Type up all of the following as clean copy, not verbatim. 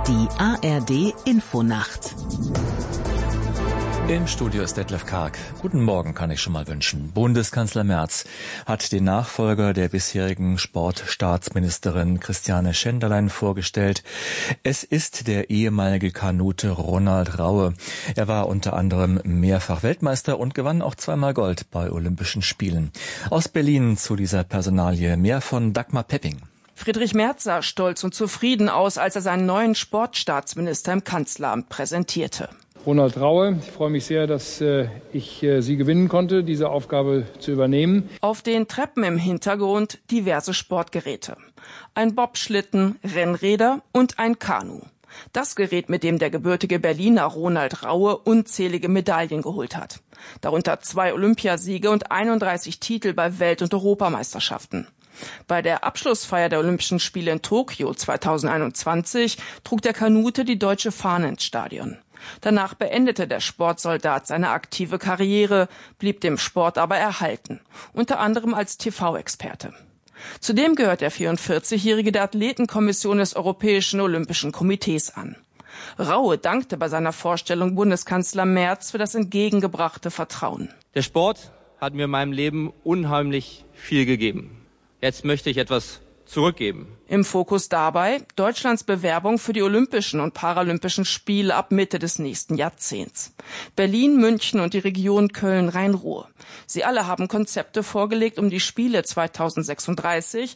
Die ARD Infonacht. Im Studio ist Detlef Karg. Guten Morgen kann ich schon mal wünschen. Bundeskanzler Merz hat den Nachfolger der bisherigen Sportstaatsministerin Christiane Schenderlein vorgestellt. Es ist der ehemalige Kanute Ronald Raue. Er war unter anderem mehrfach Weltmeister und gewann auch zweimal Gold bei Olympischen Spielen. Aus Berlin zu dieser Personalie mehr von Dagmar Pepping. Friedrich Merz sah stolz und zufrieden aus, als er seinen neuen Sportstaatsminister im Kanzleramt präsentierte. Ronald Raue, ich freue mich sehr, dass ich Sie gewinnen konnte, diese Aufgabe zu übernehmen. Auf den Treppen im Hintergrund diverse Sportgeräte. Ein Bobschlitten, Rennräder und ein Kanu. Das Gerät, mit dem der gebürtige Berliner Ronald Raue unzählige Medaillen geholt hat. Darunter 2 Olympiasiege und 31 Titel bei Welt- und Europameisterschaften. Bei der Abschlussfeier der Olympischen Spiele in Tokio 2021 trug der Kanute die deutsche Fahne ins Stadion. Danach beendete der Sportsoldat seine aktive Karriere, blieb dem Sport aber erhalten, unter anderem als TV-Experte. Zudem gehört der 44-Jährige der Athletenkommission des Europäischen Olympischen Komitees an. Raue dankte bei seiner Vorstellung Bundeskanzler Merz für das entgegengebrachte Vertrauen. Der Sport hat mir in meinem Leben unheimlich viel gegeben. Jetzt möchte ich etwas zurückgeben. Im Fokus dabei Deutschlands Bewerbung für die Olympischen und Paralympischen Spiele ab Mitte des nächsten Jahrzehnts. Berlin, München und die Region Köln-Rhein-Ruhr. Sie alle haben Konzepte vorgelegt, um die Spiele 2036,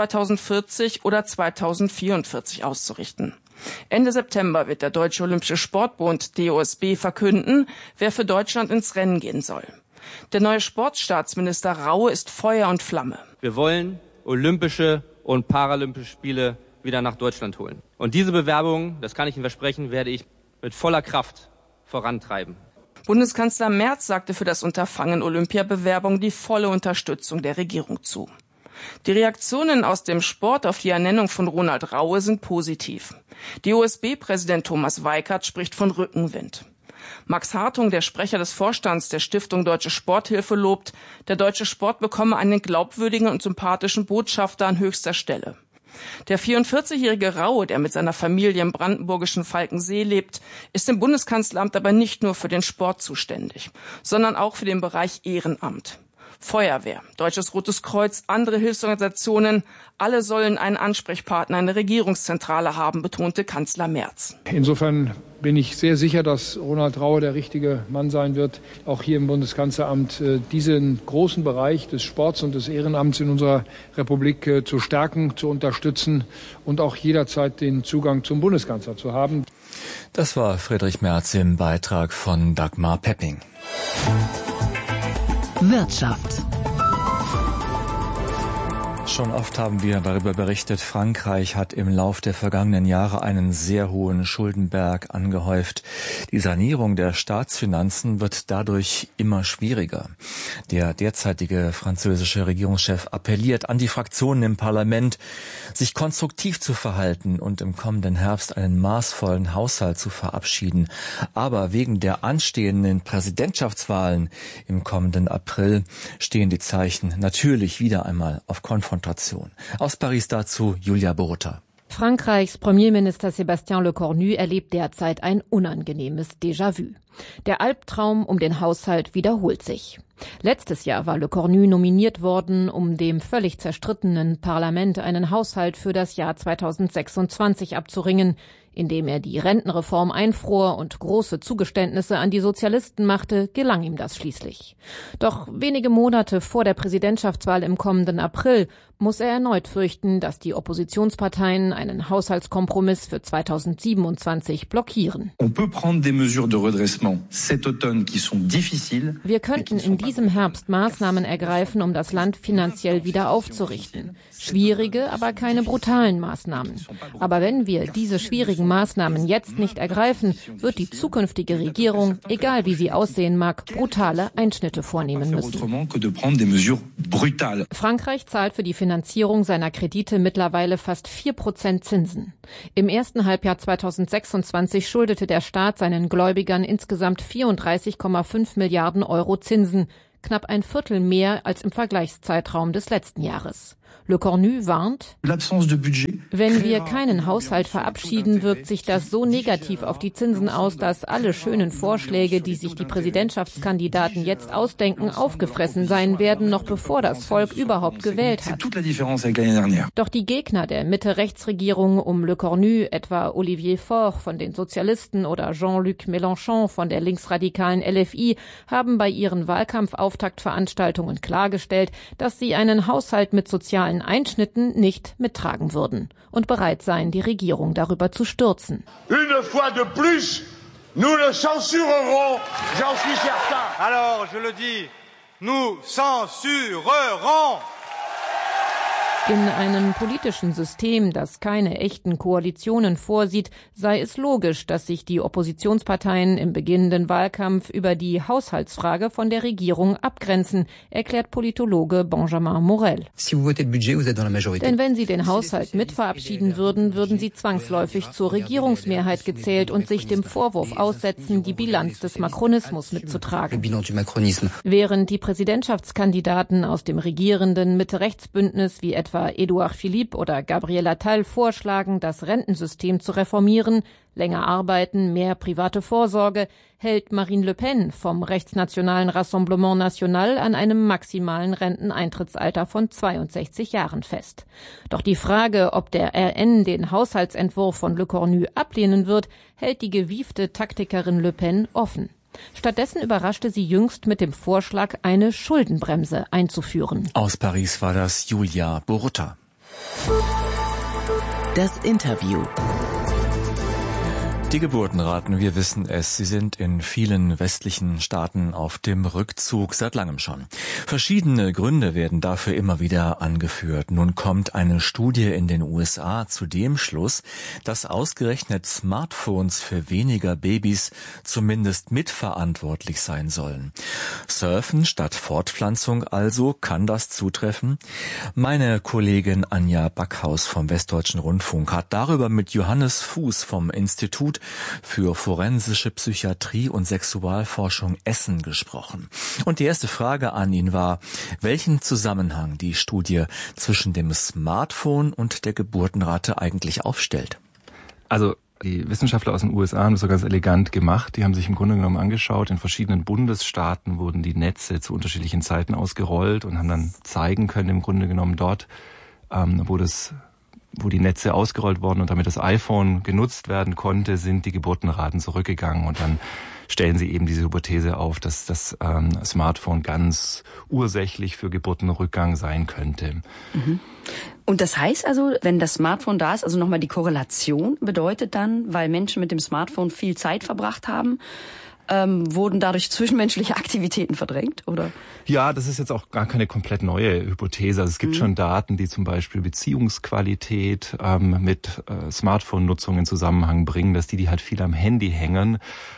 2040 oder 2044 auszurichten. Ende September wird der Deutsche Olympische Sportbund DOSB verkünden, wer für Deutschland ins Rennen gehen soll. Der neue Sportstaatsminister Raue ist Feuer und Flamme. Wir wollen Olympische und Paralympische Spiele wieder nach Deutschland holen. Und diese Bewerbung, das kann ich Ihnen versprechen, werde ich mit voller Kraft vorantreiben. Bundeskanzler Merz sagte für das Unterfangen Olympiabewerbung die volle Unterstützung der Regierung zu. Die Reaktionen aus dem Sport auf die Ernennung von Ronald Raue sind positiv. DOSB-Präsident Thomas Weikert spricht von Rückenwind. Max Hartung, der Sprecher des Vorstands der Stiftung Deutsche Sporthilfe, lobt, der deutsche Sport bekomme einen glaubwürdigen und sympathischen Botschafter an höchster Stelle. Der 44-jährige Raue, der mit seiner Familie im brandenburgischen Falkensee lebt, ist im Bundeskanzleramt aber nicht nur für den Sport zuständig, sondern auch für den Bereich Ehrenamt. Feuerwehr, Deutsches Rotes Kreuz, andere Hilfsorganisationen, alle sollen einen Ansprechpartner in der Regierungszentrale haben, betonte Kanzler Merz. Insofern bin ich sehr sicher, dass Ronald Raue der richtige Mann sein wird, auch hier im Bundeskanzleramt diesen großen Bereich des Sports und des Ehrenamts in unserer Republik zu stärken, zu unterstützen und auch jederzeit den Zugang zum Bundeskanzler zu haben. Das war Friedrich Merz im Beitrag von Dagmar Pepping. Wirtschaft. Schon oft haben wir darüber berichtet, Frankreich hat im Lauf der vergangenen Jahre einen sehr hohen Schuldenberg angehäuft. Die Sanierung der Staatsfinanzen wird dadurch immer schwieriger. Der derzeitige französische Regierungschef appelliert an die Fraktionen im Parlament, sich konstruktiv zu verhalten und im kommenden Herbst einen maßvollen Haushalt zu verabschieden. Aber wegen der anstehenden Präsidentschaftswahlen im kommenden April stehen die Zeichen natürlich wieder einmal auf Konfrontation. Aus Paris dazu Julia Borutta. Frankreichs Premierminister Sébastien Lecornu erlebt derzeit ein unangenehmes Déjà-vu. Der Albtraum um den Haushalt wiederholt sich. Letztes Jahr war Lecornu nominiert worden, um dem völlig zerstrittenen Parlament einen Haushalt für das Jahr 2026 abzuringen, indem er die Rentenreform einfror und große Zugeständnisse an die Sozialisten machte, gelang ihm das schließlich. Doch wenige Monate vor der Präsidentschaftswahl im kommenden April muss er erneut fürchten, dass die Oppositionsparteien einen Haushaltskompromiss für 2027 blockieren. Wir könnten in diesem Herbst Maßnahmen ergreifen, um das Land finanziell wieder aufzurichten. Schwierige, aber keine brutalen Maßnahmen. Aber wenn wir diese schwierigen Maßnahmen jetzt nicht ergreifen, wird die zukünftige Regierung, egal wie sie aussehen mag, brutale Einschnitte vornehmen müssen. Frankreich zahlt für die Finanzierung seiner Kredite mittlerweile fast 4% Zinsen. Im ersten Halbjahr 2026 schuldete der Staat seinen Gläubigern insgesamt 34,5 Milliarden Euro Zinsen, knapp ein Viertel mehr als im Vergleichszeitraum des letzten Jahres. Le Cornu warnt, wenn wir keinen Haushalt verabschieden, wirkt sich das so negativ auf die Zinsen aus, dass alle schönen Vorschläge, die sich die Präsidentschaftskandidaten jetzt ausdenken, aufgefressen sein werden, noch bevor das Volk überhaupt gewählt hat. Doch die Gegner der Mitte-Rechts-Regierung um Le Cornu, etwa Olivier Faure von den Sozialisten oder Jean-Luc Mélenchon von der linksradikalen LFI, haben bei ihren Wahlkampfauftaktveranstaltungen klargestellt, dass sie einen Haushalt mit sozialen Einschnitten nicht mittragen würden und bereit seien, die Regierung darüber zu stürzen. Une fois de plus, nous le censurerons, j'en suis certain. Alors, je le dis, nous censurerons. In einem politischen System, das keine echten Koalitionen vorsieht, sei es logisch, dass sich die Oppositionsparteien im beginnenden Wahlkampf über die Haushaltsfrage von der Regierung abgrenzen, erklärt Politologe Benjamin Morel. Denn wenn sie den Haushalt mitverabschieden würden, würden sie zwangsläufig zur Regierungsmehrheit gezählt und sich dem Vorwurf aussetzen, die Bilanz des Makronismus mitzutragen. Während die Präsidentschaftskandidaten aus dem regierenden Mitte-Rechts-Bündnis wie etwa Edouard Philippe oder Gabriel Attal vorschlagen, das Rentensystem zu reformieren, länger arbeiten, mehr private Vorsorge, hält Marine Le Pen vom rechtsnationalen Rassemblement National an einem maximalen Renteneintrittsalter von 62 Jahren fest. Doch die Frage, ob der RN den Haushaltsentwurf von Le Cornu ablehnen wird, hält die gewiefte Taktikerin Le Pen offen. Stattdessen überraschte sie jüngst mit dem Vorschlag, eine Schuldenbremse einzuführen. Aus Paris war das Julia Boruta. Das Interview. Die Geburtenraten, wir wissen es, sie sind in vielen westlichen Staaten auf dem Rückzug, seit langem schon. Verschiedene Gründe werden dafür immer wieder angeführt. Nun kommt eine Studie in den USA zu dem Schluss, dass ausgerechnet Smartphones für weniger Babys zumindest mitverantwortlich sein sollen. Surfen statt Fortpflanzung also, kann das zutreffen? Meine Kollegin Anja Backhaus vom Westdeutschen Rundfunk hat darüber mit Johannes Fuß vom Institut für forensische Psychiatrie und Sexualforschung Essen gesprochen. Und die erste Frage an ihn war, welchen Zusammenhang die Studie zwischen dem Smartphone und der Geburtenrate eigentlich aufstellt. Also die Wissenschaftler aus den USA haben das so ganz elegant gemacht. Die haben sich im Grunde genommen angeschaut, in verschiedenen Bundesstaaten wurden die Netze zu unterschiedlichen Zeiten ausgerollt und haben dann zeigen können, im Grunde genommen dort, wo die Netze ausgerollt wurden und damit das iPhone genutzt werden konnte, sind die Geburtenraten zurückgegangen. Und dann stellen sie eben diese Hypothese auf, dass das Smartphone ganz ursächlich für Geburtenrückgang sein könnte. Mhm. Und das heißt also, wenn das Smartphone da ist, also nochmal die Korrelation bedeutet dann, weil Menschen mit dem Smartphone viel Zeit verbracht haben, wurden dadurch zwischenmenschliche Aktivitäten verdrängt, oder? Ja, das ist jetzt auch gar keine komplett neue Hypothese. Also es gibt schon Daten, die zum Beispiel Beziehungsqualität mit Smartphone-Nutzung in Zusammenhang bringen, dass die halt viel am Handy hängen.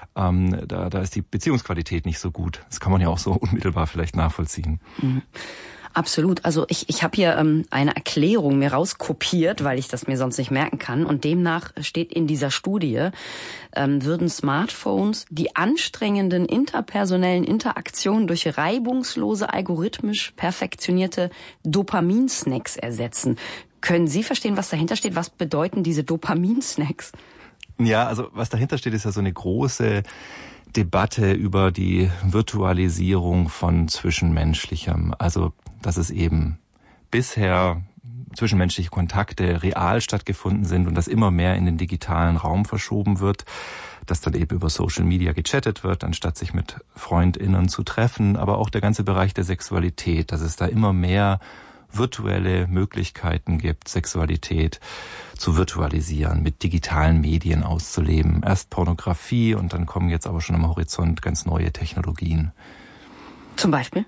Da ist die Beziehungsqualität nicht so gut. Das kann man ja auch so unmittelbar vielleicht nachvollziehen. Mhm. Absolut. Also ich habe hier eine Erklärung mir rauskopiert, weil ich das mir sonst nicht merken kann. Und demnach steht in dieser Studie, würden Smartphones die anstrengenden interpersonellen Interaktionen durch reibungslose, algorithmisch perfektionierte Dopaminsnacks ersetzen. Können Sie verstehen, was dahinter steht? Was bedeuten diese Dopaminsnacks? Ja, also was dahinter steht, ist ja so eine große Debatte über die Virtualisierung von Zwischenmenschlichem. Also, dass es eben bisher zwischenmenschliche Kontakte real stattgefunden sind und das immer mehr in den digitalen Raum verschoben wird, dass dann eben über Social Media gechattet wird, anstatt sich mit FreundInnen zu treffen, aber auch der ganze Bereich der Sexualität, dass es da immer mehr virtuelle Möglichkeiten gibt, Sexualität zu virtualisieren, mit digitalen Medien auszuleben. Erst Pornografie und dann kommen jetzt aber schon am Horizont ganz neue Technologien. Zum Beispiel?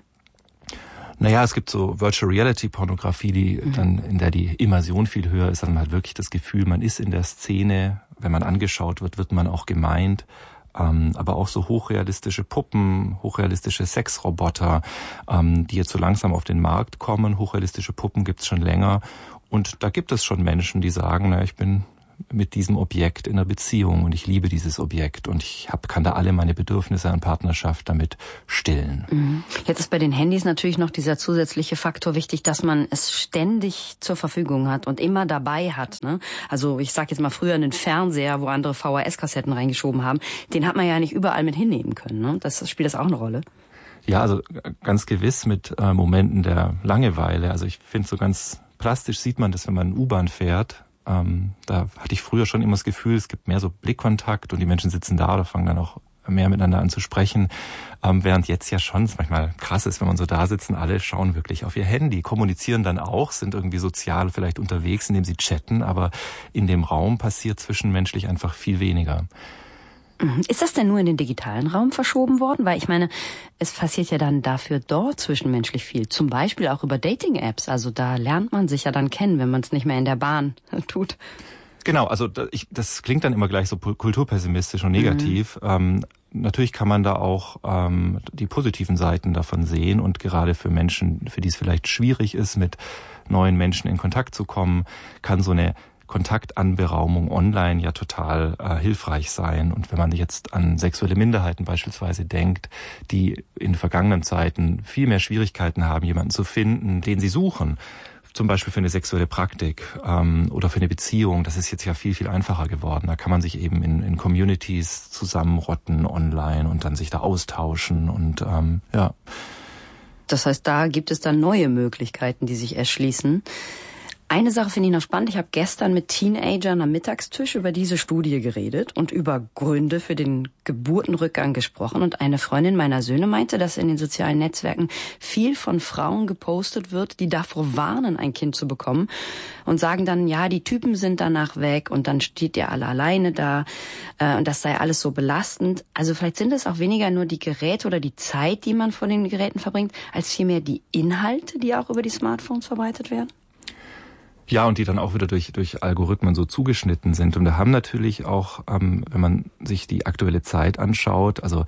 Naja, es gibt so Virtual Reality Pornografie, die dann, in der die Immersion viel höher ist, dann hat man halt wirklich das Gefühl, man ist in der Szene, wenn man angeschaut wird, wird man auch gemeint. Aber auch so hochrealistische Puppen, hochrealistische Sexroboter, die jetzt so langsam auf den Markt kommen. Hochrealistische Puppen gibt's schon länger. Und da gibt es schon Menschen, die sagen, na, ich bin mit diesem Objekt in einer Beziehung und ich liebe dieses Objekt und ich kann da alle meine Bedürfnisse an Partnerschaft damit stillen. Jetzt ist bei den Handys natürlich noch dieser zusätzliche Faktor wichtig, dass man es ständig zur Verfügung hat und immer dabei hat. Ne? Also ich sage jetzt mal früher einen Fernseher, wo andere VHS-Kassetten reingeschoben haben, den hat man ja nicht überall mit hinnehmen können. Ne? Spielt das auch eine Rolle? Ja, also ganz gewiss mit Momenten der Langeweile. Also ich finde, so ganz plastisch sieht man das, wenn man U-Bahn fährt. Da hatte ich früher schon immer das Gefühl, es gibt mehr so Blickkontakt und die Menschen sitzen da oder fangen dann auch mehr miteinander an zu sprechen. Während jetzt ja schon es manchmal krass ist, wenn man so da sitzt und alle schauen wirklich auf ihr Handy, kommunizieren dann auch, sind irgendwie sozial vielleicht unterwegs, indem sie chatten, aber in dem Raum passiert zwischenmenschlich einfach viel weniger. Ist das denn nur in den digitalen Raum verschoben worden? Weil ich meine, es passiert ja dann dafür dort zwischenmenschlich viel. Zum Beispiel auch über Dating-Apps. Also da lernt man sich ja dann kennen, wenn man es nicht mehr in der Bahn tut. Genau, also das klingt dann immer gleich so kulturpessimistisch und negativ. Natürlich kann man da auch die positiven Seiten davon sehen. Und gerade für Menschen, für die es vielleicht schwierig ist, mit neuen Menschen in Kontakt zu kommen, kann so eine Kontaktanberaumung online ja total hilfreich sein. Und wenn man jetzt an sexuelle Minderheiten beispielsweise denkt, die in vergangenen Zeiten viel mehr Schwierigkeiten haben, jemanden zu finden, den sie suchen, zum Beispiel für eine sexuelle Praktik oder für eine Beziehung, das ist jetzt ja viel, viel einfacher geworden. Da kann man sich eben in Communities zusammenrotten online und dann sich da austauschen und ja. Das heißt, da gibt es dann neue Möglichkeiten, die sich erschließen. Eine Sache finde ich noch spannend. Ich habe gestern mit Teenagern am Mittagstisch über diese Studie geredet und über Gründe für den Geburtenrückgang gesprochen. Und eine Freundin meiner Söhne meinte, dass in den sozialen Netzwerken viel von Frauen gepostet wird, die davor warnen, ein Kind zu bekommen und sagen dann, ja, die Typen sind danach weg und dann steht ihr alle alleine da und das sei alles so belastend. Also vielleicht sind es auch weniger nur die Geräte oder die Zeit, die man vor den Geräten verbringt, als vielmehr die Inhalte, die auch über die Smartphones verbreitet werden. Ja, und die dann auch wieder durch Algorithmen so zugeschnitten sind. Und da haben natürlich auch, wenn man sich die aktuelle Zeit anschaut, also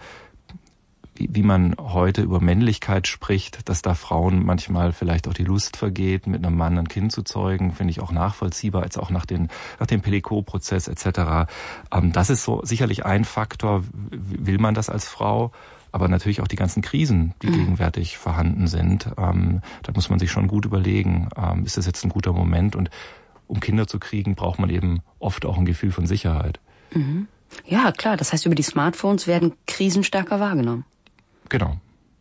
wie man heute über Männlichkeit spricht, dass da Frauen manchmal vielleicht auch die Lust vergeht, mit einem Mann ein Kind zu zeugen, finde ich auch nachvollziehbar, als auch nach dem Pellicot-Prozess etc. Das ist so sicherlich ein Faktor, will man das als Frau? Aber natürlich auch die ganzen Krisen, die gegenwärtig vorhanden sind. Da muss man sich schon gut überlegen, ist das jetzt ein guter Moment? Und um Kinder zu kriegen, braucht man eben oft auch ein Gefühl von Sicherheit. Ja, klar. Das heißt, über die Smartphones werden Krisen stärker wahrgenommen. Genau.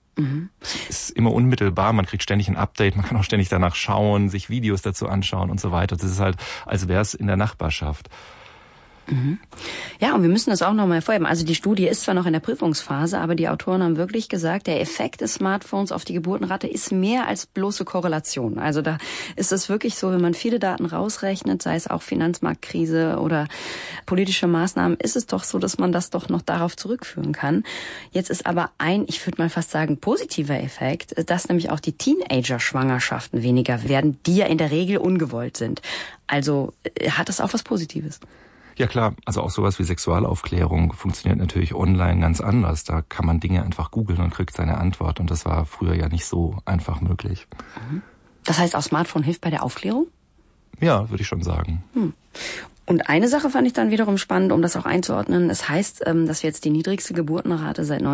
Es ist immer unmittelbar, man kriegt ständig ein Update, man kann auch ständig danach schauen, sich Videos dazu anschauen und so weiter. Das ist halt, als wäre es in der Nachbarschaft. Ja, und wir müssen das auch nochmal hervorheben. Also die Studie ist zwar noch in der Prüfungsphase, aber die Autoren haben wirklich gesagt, der Effekt des Smartphones auf die Geburtenrate ist mehr als bloße Korrelation. Also da ist es wirklich so, wenn man viele Daten rausrechnet, sei es auch Finanzmarktkrise oder politische Maßnahmen, ist es doch so, dass man das doch noch darauf zurückführen kann. Jetzt ist aber ich würde mal fast sagen, positiver Effekt, dass nämlich auch die Teenager-Schwangerschaften weniger werden, die ja in der Regel ungewollt sind. Also hat das auch was Positives? Ja klar, also auch sowas wie Sexualaufklärung funktioniert natürlich online ganz anders. Da kann man Dinge einfach googeln und kriegt seine Antwort. Und das war früher ja nicht so einfach möglich. Das heißt, auch Smartphone hilft bei der Aufklärung? Ja, würde ich schon sagen. Und eine Sache fand ich dann wiederum spannend, um das auch einzuordnen. Es heißt, dass wir jetzt die niedrigste Geburtenrate seit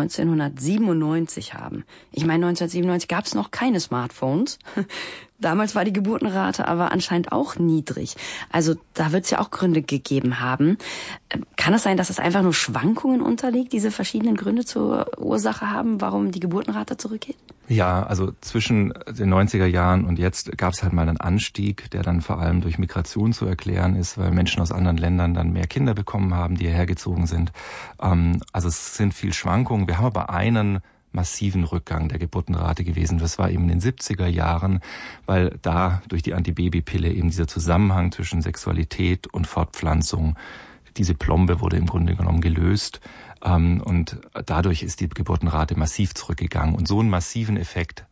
1997 haben. Ich meine, 1997 gab es noch keine Smartphones. Damals war die Geburtenrate aber anscheinend auch niedrig. Also da wird es ja auch Gründe gegeben haben. Kann es sein, dass es einfach nur Schwankungen unterliegt, diese verschiedenen Gründe zur Ursache haben, warum die Geburtenrate zurückgeht? Ja, also zwischen den 90er Jahren und jetzt gab es halt mal einen Anstieg, der dann vor allem durch Migration zu erklären ist, weil Menschen aus anderen Ländern dann mehr Kinder bekommen haben, die hierher gezogen sind. Also es sind viel Schwankungen. Wir haben aber einen massiven Rückgang der Geburtenrate gewesen. Das war eben in den 70er Jahren, weil da durch die Antibabypille eben dieser Zusammenhang zwischen Sexualität und Fortpflanzung, diese Plombe wurde im Grunde genommen gelöst und dadurch ist die Geburtenrate massiv zurückgegangen. Und so einen massiven Effekt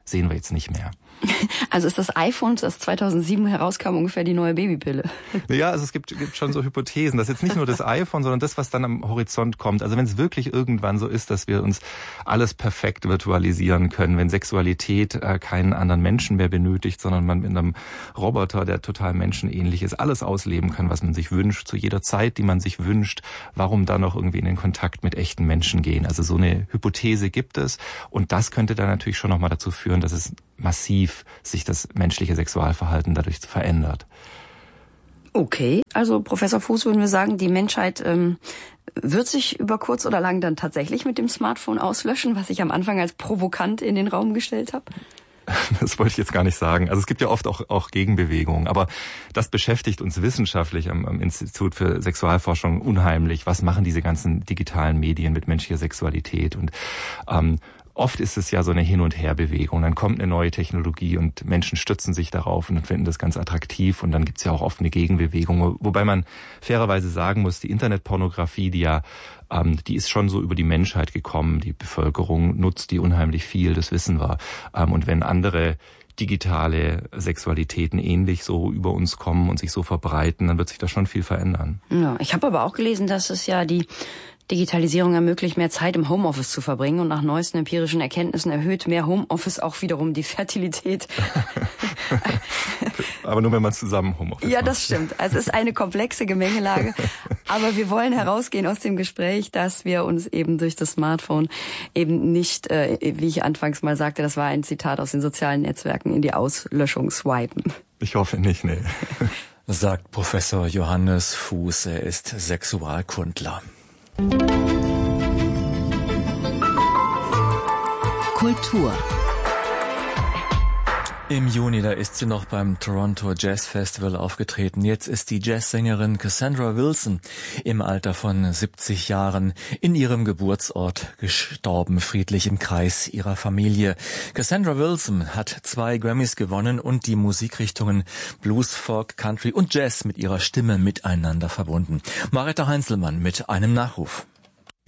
sehen wir jetzt nicht mehr. Also ist das iPhone, das 2007 herauskam, ungefähr die neue Babypille? Ja, also es gibt schon so Hypothesen. Das ist jetzt nicht nur das iPhone, sondern das, was dann am Horizont kommt. Also wenn es wirklich irgendwann so ist, dass wir uns alles perfekt virtualisieren können, wenn Sexualität keinen anderen Menschen mehr benötigt, sondern man mit einem Roboter, der total menschenähnlich ist, alles ausleben kann, was man sich wünscht, zu jeder Zeit, die man sich wünscht, warum dann noch irgendwie in den Kontakt mit echten Menschen gehen? Also so eine Hypothese gibt es und das könnte dann natürlich schon nochmal dazu führen, dass es massiv sich das menschliche Sexualverhalten dadurch verändert. Okay, also Professor Fuß, würden wir sagen, die Menschheit wird sich über kurz oder lang dann tatsächlich mit dem Smartphone auslöschen, was ich am Anfang als provokant in den Raum gestellt habe? Das wollte ich jetzt gar nicht sagen. Also es gibt ja oft auch Gegenbewegungen, aber das beschäftigt uns wissenschaftlich am Institut für Sexualforschung unheimlich. Was machen diese ganzen digitalen Medien mit menschlicher Sexualität? Und oft ist es ja so eine Hin- und Herbewegung. Dann kommt eine neue Technologie und Menschen stützen sich darauf und finden das ganz attraktiv. Und dann gibt's ja auch oft eine Gegenbewegung. Wobei man fairerweise sagen muss, die Internetpornografie, die ist schon so über die Menschheit gekommen. Die Bevölkerung nutzt die unheimlich viel, das wissen wir. Und wenn andere digitale Sexualitäten ähnlich so über uns kommen und sich so verbreiten, dann wird sich da schon viel verändern. Ja, ich habe aber auch gelesen, dass es ja die Digitalisierung ermöglicht, mehr Zeit im Homeoffice zu verbringen und nach neuesten empirischen Erkenntnissen erhöht mehr Homeoffice auch wiederum die Fertilität. Aber nur wenn man zusammen Homeoffice macht. Ja, das stimmt. Also es ist eine komplexe Gemengelage. Aber wir wollen herausgehen aus dem Gespräch, dass wir uns eben durch das Smartphone eben nicht, wie ich anfangs mal sagte, das war ein Zitat aus den sozialen Netzwerken, in die Auslöschung swipen. Ich hoffe nicht, nee. Sagt Professor Johannes Fuß, er ist Sexualkundler. Kultur. Im Juni, da ist sie noch beim Toronto Jazz Festival aufgetreten. Jetzt ist die Jazzsängerin Cassandra Wilson im Alter von 70 Jahren in ihrem Geburtsort gestorben, friedlich im Kreis ihrer Familie. Cassandra Wilson hat 2 Grammys gewonnen und die Musikrichtungen Blues, Folk, Country und Jazz mit ihrer Stimme miteinander verbunden. Marietta Heinzelmann mit einem Nachruf.